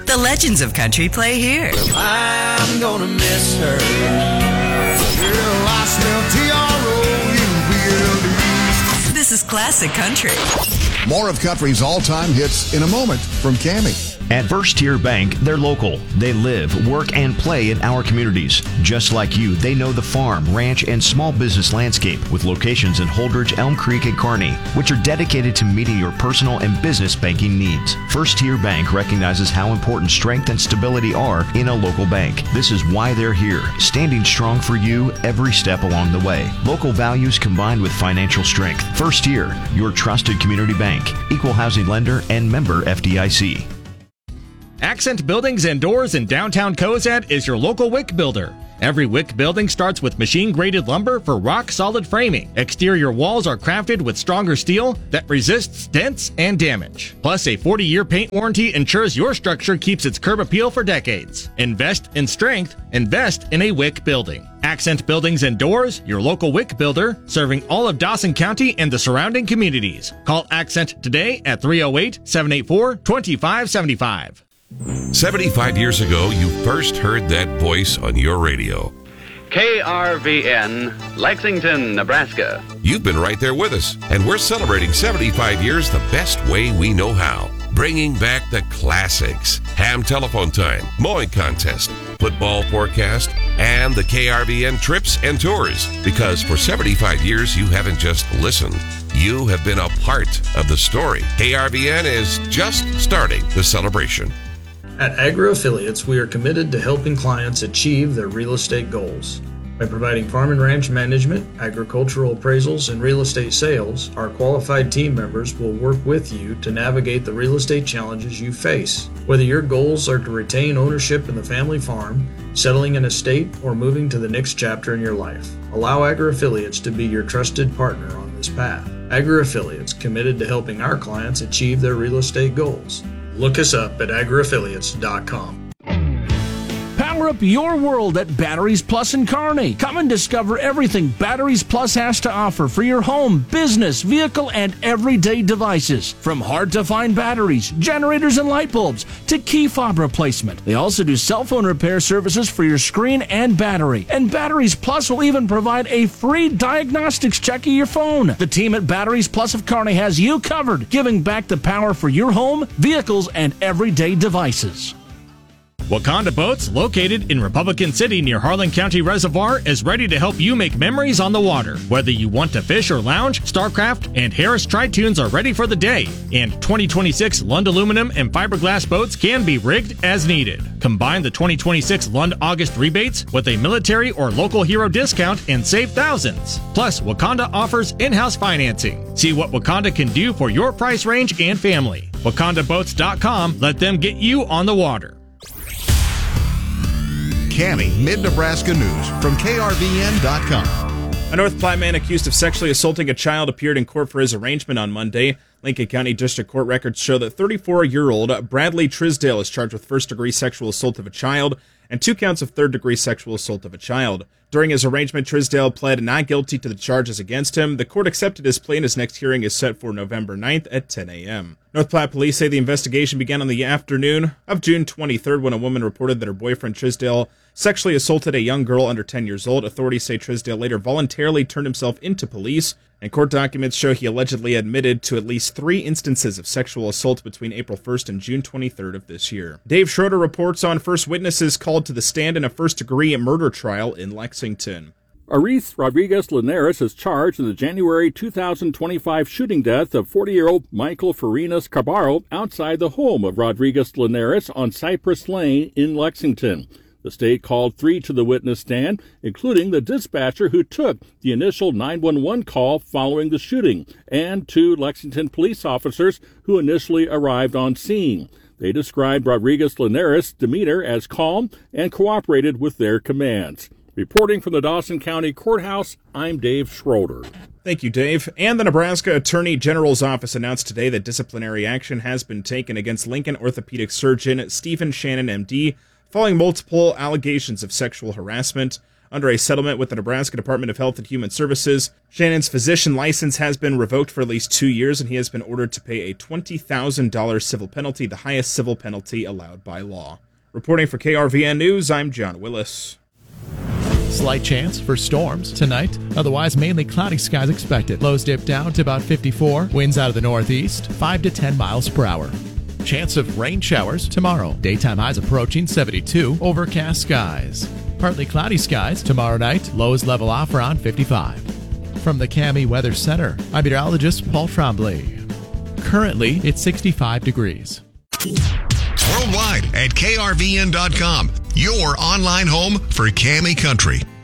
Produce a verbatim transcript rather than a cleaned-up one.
The legends of country play here. I'm gonna miss her. Girl, I smell T R O U B L E. This is Classic Country. More of country's all-time hits in a moment from Cammie. At First Tier Bank, they're local. They live, work, and play in our communities. Just like you, they know the farm, ranch, and small business landscape with locations in Holdridge, Elm Creek, and Kearney, which are dedicated to meeting your personal and business banking needs. First Tier Bank recognizes how important strength and stability are in a local bank. This is why they're here, standing strong for you every step along the way. Local values combined with financial strength. First Tier, your trusted community bank, equal housing lender, and member F D I C. Accent Buildings and Doors in downtown Cozad is your local wick builder. Every wick building starts with machine-graded lumber for rock-solid framing. Exterior walls are crafted with stronger steel that resists dents and damage. Plus, a forty-year paint warranty ensures your structure keeps its curb appeal for decades. Invest in strength. Invest in a wick building. Accent Buildings and Doors, your local wick builder, serving all of Dawson County and the surrounding communities. Call Accent today at three oh eight, seven eight four, two five seven five. seventy-five years ago, you first heard that voice on your radio. K R V N, Lexington, Nebraska. You've been right there with us, and we're celebrating seventy-five years the best way we know how. Bringing back the classics, ham telephone time, mowing contest, football forecast, and the K R V N trips and tours. Because for seventy-five years, you haven't just listened. You have been a part of the story. K R V N is just starting the celebration. At Agri Affiliates, we are committed to helping clients achieve their real estate goals. By providing farm and ranch management, agricultural appraisals, and real estate sales, our qualified team members will work with you to navigate the real estate challenges you face. Whether your goals are to retain ownership in the family farm, settling an estate, or moving to the next chapter in your life, allow Agri Affiliates to be your trusted partner on this path. Agri Affiliates, committed to helping our clients achieve their real estate goals. Look us up at agri affiliates dot com. Power up your world at Batteries Plus in Kearney. Come and discover everything Batteries Plus has to offer for your home, business, vehicle, and everyday devices. From hard-to-find batteries, generators, and light bulbs to key fob replacement. They also do cell phone repair services for your screen and battery. And Batteries Plus will even provide a free diagnostics check of your phone. The team at Batteries Plus of Kearney has you covered, giving back the power for your home, vehicles, and everyday devices. Wakanda Boats, located in Republican City near Harlan County Reservoir, is ready to help you make memories on the water. Whether you want to fish or lounge, StarCraft and Harris Tri-Tunes are ready for the day. And twenty twenty-six Lund aluminum and fiberglass boats can be rigged as needed. Combine the twenty twenty-six Lund August rebates with a military or local hero discount and save thousands. Plus, Wakanda offers in-house financing. See what Wakanda can do for your price range and family. Wakanda Boats dot com. Let them get you on the water. Cammie, Mid-Nebraska News from K R V N dot com. A North Platte man accused of sexually assaulting a child appeared in court for his arraignment on Monday. Lincoln County District Court records show that thirty-four-year-old Bradley Trisdale is charged with first-degree sexual assault of a child and two counts of third-degree sexual assault of a child. During his arraignment, Trisdale pled not guilty to the charges against him. The court accepted his plea, and his next hearing is set for November ninth at ten a.m. North Platte police say the investigation began on the afternoon of June twenty-third when a woman reported that her boyfriend Trisdale sexually assaulted a young girl under ten years old. Authorities say Trisdale later voluntarily turned himself into police, and court documents show he allegedly admitted to at least three instances of sexual assault between April first and June twenty-third of this year. Dave Schroeder reports on first witnesses called to the stand in a first-degree murder trial in Lexington. Aris Rodriguez Linares is charged in the January two thousand twenty-five shooting death of forty-year-old Michael Farinas Cabarro outside the home of Rodriguez Linares on Cypress Lane in Lexington. The state called three to the witness stand, including the dispatcher who took the initial nine one one call following the shooting, and two Lexington police officers who initially arrived on scene. They described Rodriguez Linares' demeanor as calm and cooperated with their commands. Reporting from the Dawson County Courthouse, I'm Dave Schroeder. Thank you, Dave. And the Nebraska Attorney General's office announced today that disciplinary action has been taken against Lincoln orthopedic surgeon Stephen Shannon, M D, following multiple allegations of sexual harassment. under a settlement with the Nebraska Department of Health and Human Services. Shannon's physician license has been revoked for at least two years, and he has been ordered to pay a twenty thousand dollars civil penalty, the highest civil penalty allowed by law. Reporting for K R V N News, I'm John Willis. Slight chance for storms tonight. Otherwise, mainly cloudy skies expected. Lows dip down to about fifty-four. Winds out of the northeast, five to ten miles per hour. Chance of rain showers tomorrow. Daytime highs approaching seventy-two. Overcast skies. Partly cloudy skies tomorrow night. Lows level off around fifty-five. From the Cami Weather Center, I'm meteorologist Paul Tremblay. Currently, it's sixty-five degrees. Worldwide at K R V N dot com, your online home for Cami Country.